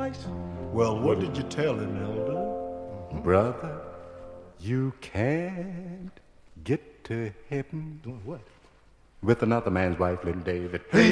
twice. Well, what did you tell him, Elder? Brother, you can't get to heaven Doing what? with another man's wife, little David.